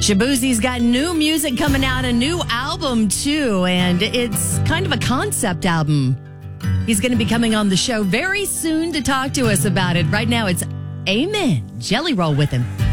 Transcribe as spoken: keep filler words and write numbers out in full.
Shaboozie's got new music coming out, a new album too, and it's kind of a concept album. He's going to be coming on the show very soon to talk to us about it. Right now, it's Amen. Jelly Roll with him.